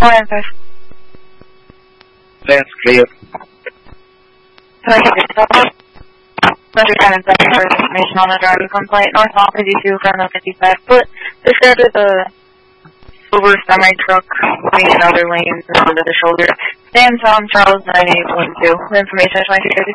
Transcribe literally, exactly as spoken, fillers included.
four nine five. That's clear. Can I get your cell phone? Measure ten and seven for information on a driving complaint. Northbound fifty-two from the fifty-five foot. Described as a silver semi-truck moving in other lanes and onto the shoulder. Stand on Charles ninety-eight point two. Information twenty-two fifty.